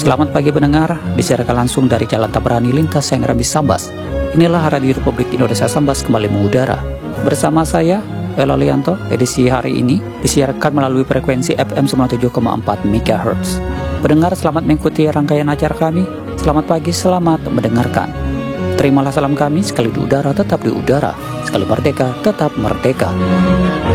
Selamat pagi pendengar, disiarkan langsung dari Jalan Tabrani Lintas Sengrabi Sambas. Inilah Radio Republik Indonesia Sambas kembali mengudara. Bersama saya, Elo Lianto, edisi hari ini disiarkan melalui frekuensi FM 97,4 MHz. Pendengar, selamat mengikuti rangkaian acara kami. Selamat pagi, selamat mendengarkan. Terimalah salam kami, sekali di udara tetap di udara, sekali merdeka tetap merdeka.